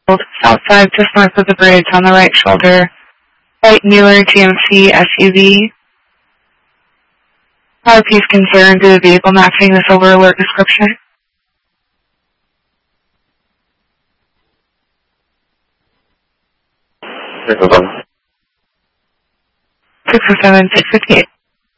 south side, just north of the bridge on the right shoulder. White Mueller GMC SUV. Power piece concern to the vehicle matching the silver alert description. 607, 658.